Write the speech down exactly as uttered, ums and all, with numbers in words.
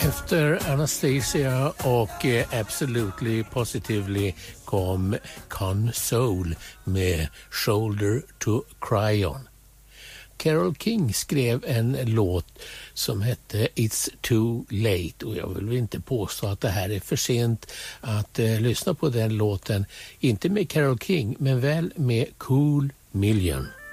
Efter Anastasia och eh, Absolutely Positively kom Console med Shoulder to Cry On. Carole King skrev en låt som hette It's Too Late, och jag vill inte påstå att det här är för sent att eh, lyssna på den låten, inte med Carole King men väl med Cool Million.